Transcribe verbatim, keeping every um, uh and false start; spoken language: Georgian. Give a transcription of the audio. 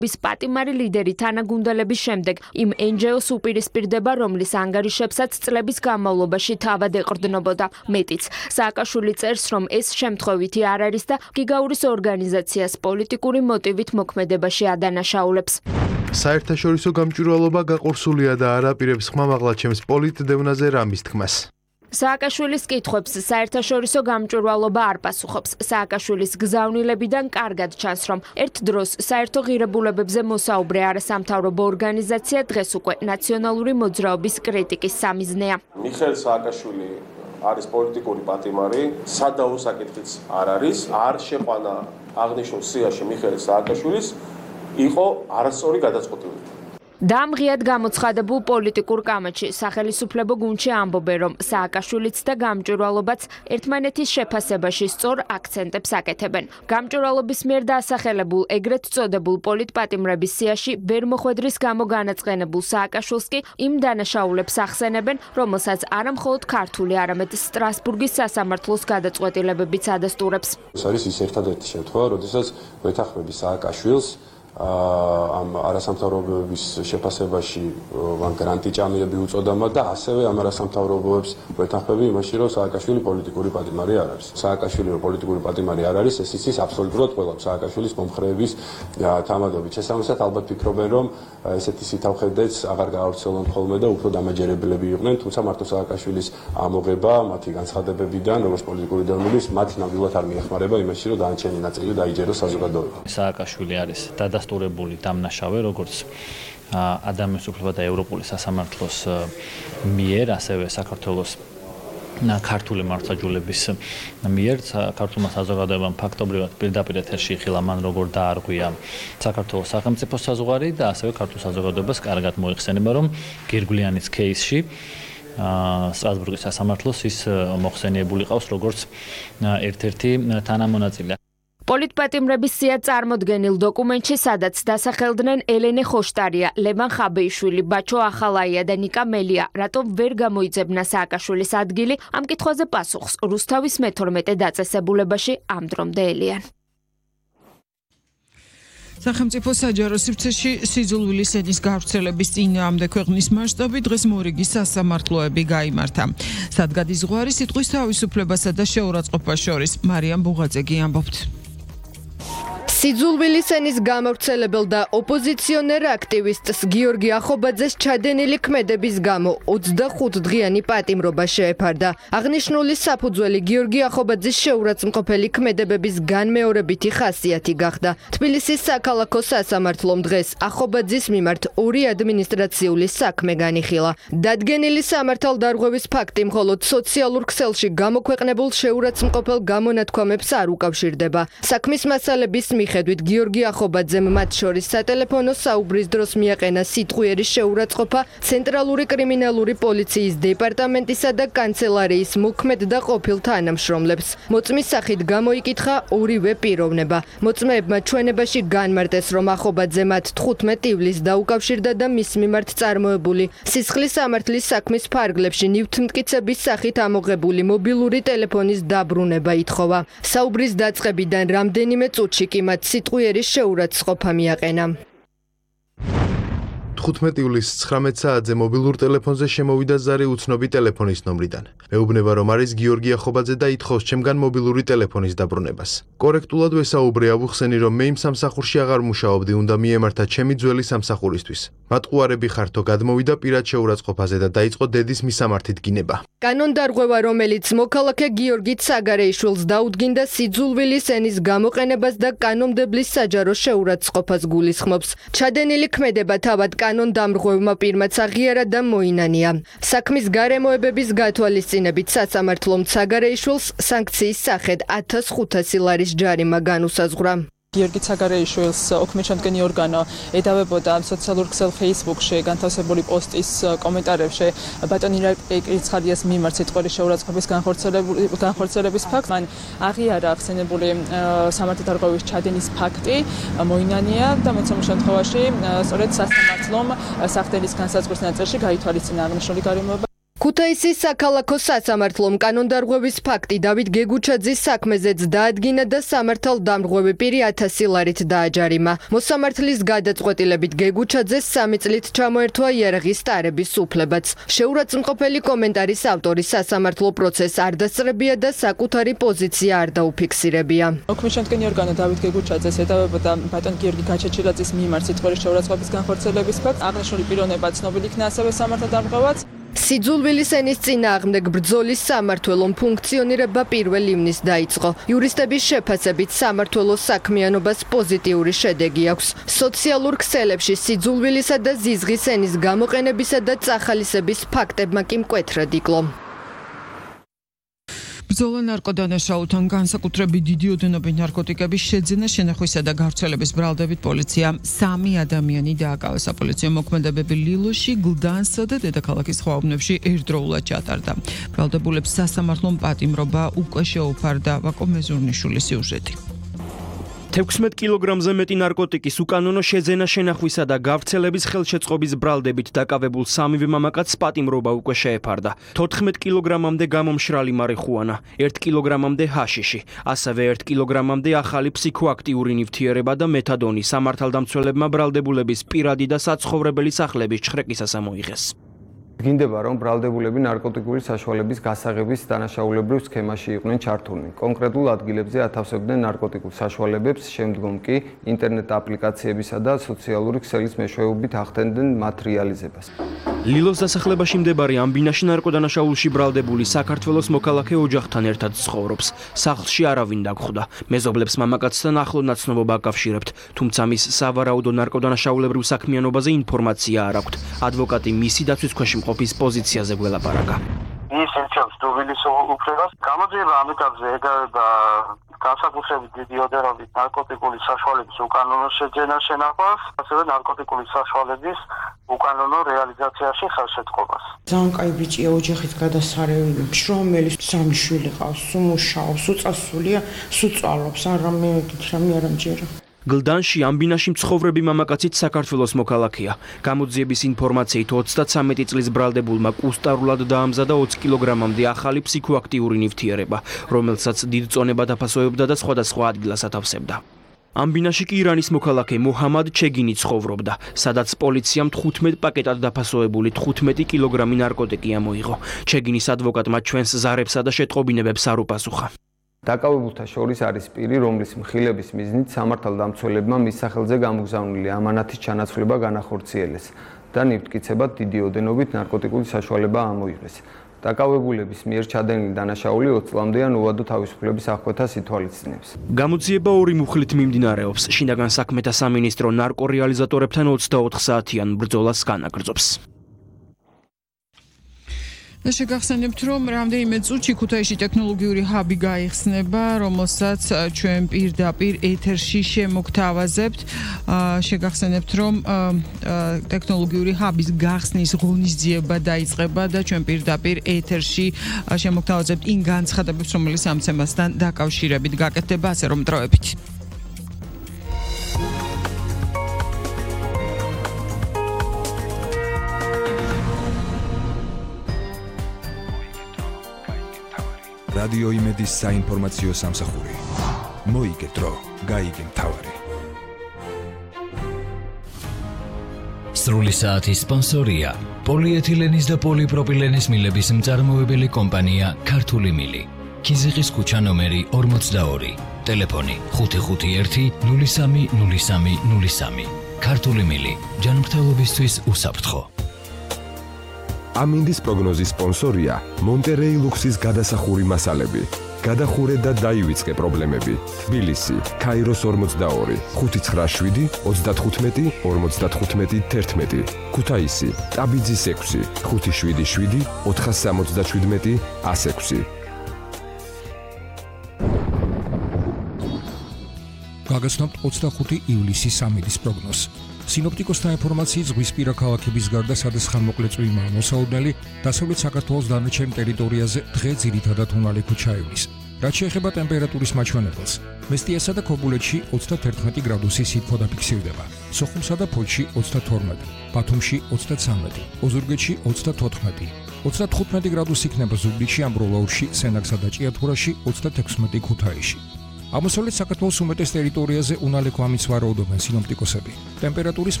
ის პატიმარი ლიდერი თანაგუნდელების შემდეგ იმ ენჯეოს უპირისპირდება, რომლის ანგარიშებსაც წლების განმავლობაში თავად ეყრდნობოდა. მეტიც, სააკაშვილი წერს, რომ ეს შემთხვევითი არ არის და გიგაურის ორგანიზაციას პოლიტიკური მოტივით მოქმედებაში ადანაშაულებს. საერთაშორისო გამჭვირვალობა გაყურსულია და არ აპირებს ხმამაღლა ჩემს პოლიტდევნაზე რამის თქმას. სააკაშვილის კითხვებს საერთაშორისო გამჭვირვალობა არ პასუხობს. სააკაშვილის გზავნილებიდან კარგად ჩანს, რომ ერთ დროს საერთო ღირებულებებზე მოსაუბრე არასამთავრობო ორგანიზაცია დღეს უკვე ნაციონალური მოძრაობის კრიტიკის სამიზნეა. მიხეილ სააკაშვილი არის პოლიტიკური პატიმარი, სადაო საკითხიც არ არის, არ შეყვანა აღნიშნულ სიაში მიხეილ სააკაშვილის იყო არასწორი გადაწყვეტილება. დამღიად გამოცხადებულ პოლიტიკურ კამათში სახელისუფლებო გუნდში ამბობენ, რომ სააკაშვილიც და გამჭვირვალობაც ერთმანეთის შეფასებაში სწორ აქცენტებს აკეთებენ. გამჭვირვალობის მიერ დაასახელებულ ეგრეთ წოდებულ პოლიტპატიმრების სიაში ვერ მოხვედრის გამო განაწყენებულ სააკაშვილს კი იმ დანაშაულებს ახსენებენ, რომელსაც არა მხოლოდ ქართული, არამედ სტრასბურგის სასამართლოს გადაწყვეტილებებიც ადასტურებს. ეს არის ის ერთადერთი შემთხვევა, როდესაც ვეთანხმები სააკაშვილს ამ არასამთავრობოების შეფასებაში ამ გრანტი ჭამილები უწოდამა და ასევე ამ არასამთავრობოებს ვეთანხმები იმაში, რომ სააკაშვილი პოლიტიკური პატიმარი არ არის. სააკაშვილი რომ პოლიტიკური პატიმარი არ არის, ეს იცის აბსოლუტურად ყველა სააკაშვილის მომხრეების თამადობით. შესაბამისად, ალბათ ფიქრობენ, რომ ესეთი სიტავხედეც აღარ გაავრცელონ ხოლმე და უფრო დამაჯერებლები იყვნენ, თუმცა მარტო სააკაშვილის ამოღება მათი განცხადებებიდან, როგორც პოლიტიკური დევნილის, მათ ნამდვილად არ მიეხმარება იმაში, რომ დანარჩენი ნაწილი დაიჯეროს საზოგადოებამ. სააკაშვილი არის დადასტურებული დამნაშავე, როგორც ადამიანის უფლებათა და ევროპული სასამართლოს მიერ, ასევე საქართველოს ქართული მართლმსაჯულების მიერ საქართველოს საზოგადოებამ ფაქტობრივად პირდაპირ ეთერში იხილა მან როგორ დაარღვია საქართველოს სახელმწიფო საზღვარი და ასევე ქართულ საზოგადოებას კარგად მოიხსენება, რომ გირგვლიანის кейსში სტრასბურგის სასამართლოს ის მოხსენიებული ყავს როგორც ერთ-ერთი თანამონაწილე. პოლიტპატიმრების სია წარმოდგენილ დოკუმენტში, სადაც დასახელდნენ ელენე ხოშტარია, ლევან ხაბეიშვილი, ბაჩო ახალაია და ნიკა მელია, რატომ ვერ გამოიძებნა სააკაშვილის ადგილი, ამ კითხვაზე პასუხს რუსთავის მეთორმეტე დაწესებულებაში ამ დრომდე ელიან. სახელმწიფო საჯარო სივრცეში სიძულვილის ენის გავრცელების წინააღმდეგ ქვეყნის მასშტაბი დღეს მორიგის სასამართლოები გაიმართა. სადგადის ზღვარი სიტყვის თავისუფლებასა და შეურაცხყოფას შორის. მარიამ ბუღაძეგი ამბობთ. სიძულვილის ენის გამავრცელებელ და ოპოზიციონერ აქტივისტს გიორგი ახობაძეს ჩადენილი ქმედების გამო ოცდახუთდღიანი პატიმრობა შეეფარდა. აღნიშნული საფუძველი გიორგი ახობაძის შეურაცხმყოფელი ქმედებების განმეორებითი ხასიათი გახდა. თბილისის საქალაქო სასამართლომ დღეს ახობაძის მიმართ ორი ადმინისტრაციული საქმე განიხილა. დადგენილი სამართალდარღვევის ფაქტი მხოლოდ სოციალურ ქსელში გამოქვეყნებულ შეურაცხმყოფელ გამონათქვამებს არ უკავშირდება. საქმის მასალების მიხედვით გიორგი ახობაძემ მათ შორის სატელეფონო საუბრის დროს მიაყენა სიტყვიერი შეურაცხყოფა ცენტრალური კრიმინალური პოლიციის დეპარტამენტისა და კანცელარიის მოქმედ და ყოფილ თანამშრომლებს. მოწმის სახით გამოიკითხა ორივე პიროვნება. მოწმეებმა ჩვენებაში განმარტეს, რომ ახობაძე მათ თხუთმეტ ივლისს დაუკავშირდა და მის მიმართ წარმოებული სისხლის სამართლის საქმის ფარგლებში ნივთმტკიცების სახით ამოღებული მობილური ტელეფონის დაბრუნება ითხოვა. საუბრის დაწყებიდან რამდენიმე წუთში კი მათ სიტყვიერი შეურაცხყოფა მიაყენა. თხუთმეტ ივლისს ცხრამეტ საათზე მობილურ ტელეფონზე შემოვიდა ზარი უცნობი ტელეფონის ნომრიდან. მეუბნება, რომ არის გიორგი ახობაძე და ითხოვს ჩემგან მობილური ტელეფონის დაბრუნებას. კორექტულად ვესაუბრე, ავუხსენი, რომ მე იმ სამსახურში აღარ მუშაობდი, უნდა მიემართა ჩემი ძველი სამსახურისთვის. მატყუარები ხართო გადმოვიდა პირად შეურაცხყოფაზე და დაიწყო დედის მისამართით გინება. კანონდარღვევა, რომელიც მოქალაქე გიორგი ცაგარეიშვილს დაუდგინდა სიძულვილის ენის გამოყენებას და კანონმდებლის საჯარო შეურაცხყოფას გულისხმობს. ჩადენილი ქმედება თავად კანონდამრღვევმა პირმაც აღიარა და მოინანია. საქმის გარემოებების გათვალისწინებით სასამართლომ ცაგარეიშვილს სანქციის სახედ ათას ხუთასი ლარის ჯარიმა განუსაზღვრა. გიორგი ცაგარეიშვილს ოქმეჩამდგენი ორგანო ედავებოდა სოციალურ ქსელ Facebook-ში განთავსებული პოსტის კომენტარებში ბატონი ირაკლი ცხადიას მიმართ სიტყვიერი შეურაცხყოფის განხორციელების ფაქტს. მან აღიარა ახსენებული სამართალდარღვევის ჩადენის ფაქტი, მოინანია და მოცემულ შემთხვევაში სწორედ სასამართლომ სახდენის განსაზღვრის ნაწილში გაითვალისწინა აღნიშნული გარემოება. ქუთაისის საქალაქო სასამართლომ კანონდარღვევის ფაქტი დავით გეგუჩაძის საქმეზეც დაადგინა და სამართალდამრღვევი პირი ათასი ლარით დააჯარიმა. მოსამართლის გადაწყვეტილებით გეგუჩაძეს სამი წლით ჩამოერთვა იარაღის ტარების უფლებაც. შეურაცხმყოფელი კომენტარის ავტორი სასამართლო პროცესს არ დასწრებია და საკუთარი პოზიცია არ დაუფიქსირებია. ოქმიშანტკენი ორგანო დავით გეგუჩაძეს ედავებოდა ბატონ გიორგი გაჩეჩილაძის მიმართ სიტყვიერი შეურაცხყოფის განხორციელების ფაქტს. აღნიშნული პიროვნება ცნობილი იქნა ასევე სამართალდამრღვევაც. სიძულვილის ენის წინააღმდეგ ბრძოლის სამმართველომ ფუნქციონირება პირველ ივნის დაიწყო. იურისტების შეფასებით სამმართველოს საქმიანობას პოზიტიური შედეგი აქვს. სოციალურ ქსელებში სიძულვილისა და ზიზღის ენის გამოყენებისა და წახალისების ფაქტებმა კი მკვეთრად იკლო. ბრძოლა ნარკოდანაშაულთან განსაკუთრებით დიდი ოდენობით ნარკოტიკების შეძენა, შენახვისა და გავრცელების ბრალდებით პოლიციამ სამი ადამიანი დააკავეს. საპოლიციო მოქმედებები ლილოში, გლდანსა და დედაქალაქის სხვა უბნებში ერთდროულად ჩატარდა. ბრალდებულებს სასამართლომ პატიმრობა უკვე შეუფარდა. ვაკო მეზურნიშვილის სიუჟეტი. თექვსმეტ კილოგრამზე მეტი ნარკოტიკის უკანონო შეძენა, შენახვისა და გავრცელების ხელშეწყობის ბრალდებით დაკავებულ სამივე მამაკაცს პატიმრობა უკვე შეეფარდა. თოთხმეტ კილოგრამამდე გამომშრალი მარიხუანა, ერთ კილოგრამამდე ჰაშიში, ასევე ერთ კილოგრამამდე ახალი ფსიქოაქტიური ნივთიერება და მეთადონი სამართალდამცველებმა ბრალდებულების პირადი და საცხოვრებელი სახლების ჩხრეკისას ამოიღეს. გინდება რომ ბრალდებულები ნარკოტიკული საშუალების გასაღების დანაშაულებრივ სქემაში იყვნენ ჩართულნი. კონკრეტულ ადგილებზე ათავსებდნენ ნარკოტიკულ საშუალებებს, შემდგომ კი ინტერნეტ აპლიკაციებისა და სოციალური ქსელის მეშვეობით ახდენდნენ მათ რეალიზებას. ლილოს დასახლებაში მდებარე ამ ბინაში ნარკოდანაშაულში ბრალდებული საქართველოს მოქალაქე ოჯახთან ერთად ცხოვრობს. სახლში არავინ დაგხვდა. მეზობლებს მამაკაცთან ახლო ნაცნობობა აკავშირებთ, თუმცა მის სავარაუდო ნარკოდანაშაულებრივ საქმიანობაზე ინფორმაცია არ აქვთ. ადვოკატი მისი დაცვის ქვეშ მყოფის პოზიციაზე გველაპარაკა. ის იცავს დუბილის უფლებას. გამოძიება ამ ეტაპზე ედავება განსაკუთრებით დიდი ოდენობით ნარკოტიკული საშუალების უკანონო შეძენა შენახვას, ასევე ნარკოტიკული საშუალების უკანონო რეალიზაციაში ხელშეწყობას. ძალიან კაი ბიჭია, ოჯახით გადასარევი, შრომელი, სამი შვილი ყავს, უმუშაობს, უწასულია, სუწვალობს, არამე რამე არ ამჯერა. გლდანში ამ ბინაში მცხოვრები მამაკაცით საქართველოს მოქალაქეა. გამოძიების ინფორმაციით ოცდათვრამეტი წლის ბრალდებულმა კუსტარულად დაამზადა ოცი კილოგრამამდე ახალი ფსიქოაქტიური ნივთიერება, რომელსაც დიდ წონებად აფასოებდა და სხვადასხვა ადგილას ათავსებდა. ამ ბინაში კი ირანის მოქალაქე მოჰამად ჩეგინი ცხოვრობდა, სადაც პოლიციამ თხუთმეტ პაკეტად დაფასოებული თხუთმეტი კილოგრამი ნარკოტიკი ამოიღო. ჩეგინის ადვოკატმა ჩვენს ზარებსა და შეტყობინებებს არ უპასუხა. დაკავებულთა შორის არის პირი, რომლის მხილების მიზნით სამართალდამცველებმა მის სახელზე გამოგზავნილი ამანათის ჩანაცვლება განახორციელეს და ნივთკიცებად დიდი ოდენობით ნარკოტიკული საშუალება ამოიღეს. დაკავებულების მიერ ჩადენილი დანაშაული ოცი წლამდეა უვადო თავისუფლების აღკვეთას ითვალისწინებს. გამოძიება ორი მუხლით მიმდინარეობს. შინაგან საქმეთა სამინისტრო ნარკორეალიზატორებთან ოცდაოთხ საათიან ბრძოლას განაგრძობს. და შეგახსენებთ, რომ რამდენიმე წუთში ქუთაისში ტექნოლოგიური ჰაბი გაიხსნება, რომელსაც ჩვენ პირდაპირ ეთერში შემოგთავაზებთ. შეგახსენებთ, რომ ტექნოლოგიური ჰაბის გახსნის ღონისძიება დაიწყება და ჩვენ პირდაპირ ეთერში შემოგთავაზებთ იმ განცხადებებს, რომელიც ამ თემასთან დაკავშირებით გაკეთდება, ასე რომ დროებით. რადიო იმედის საინფორმაციო სამსახური. მოიგე დრო, გაიგე მთავარი. სრული საათის სპონსორია პოლიეთილენის და პოლიპროპილენის მილების მწარმოებელი კომპანია ქართული მილი. ქიზიყის ქუჩა ნომერი ორმოცდაორი. ტელეფონი ხუთი ხუთი ერთი ნული სამი ნული სამი ნული სამი. ქართული მილი. ჯანმრთელობისთვის უსაფრთხო. ამინდის პროგნოზის სპონსორია მონტერეი ლუქსის გადასახური მასალები. გადახურე და დაივიწყე პრობლემები. თბილისი, ქაიროს ორმოცდაორი, ხუთი ცხრა შვიდი ოცდათხუთმეტი ორმოცდათხუთმეტი თერთმეტი. ქუთაისი, ტაბიძის ექვსი, ხუთი შვიდი შვიდი ოთხასი სამოცდაშვიდმეტი ას ექვსი. გაგაცნობთ ოცდახუთი ივლისის სამინდის პროგნოზს. სინოპტიკოსთა ინფორმაციით ზღვისპირა ქალაქების გარდა სადაც ხანმოკლე წვიმაა მოსაუბნელი, დასავლეთ საქართველოს დანარჩენ ტერიტორიაზე დღე ძირითადად უნალექო ჩაივლის. რაც შეეხება ტემპერატურის მაჩვენებელს, მესტიასა და ქობულეთში ოცდათერთმეტი გრადუსი სითბო დაფიქსირდება, სოხუმსა და ფოთში ოცდათორმეტი, ბათუმში ოცდაცამეტი, ოზურგეთში ოცდათოთხმეტი, ოცდათხუთმეტი გრადუსი იქნება ზუგდიდში, ამბროლაურში, სენაკსა და ჭიათურაში, ოცდათექვსმეტი ქუთაისში. აღმოსავლეთ საქართველოს უმეტეს ტერიტორიაზე უნალექვა მის ვარაუდობენ სინოპტიკოსები. ტემპერატურის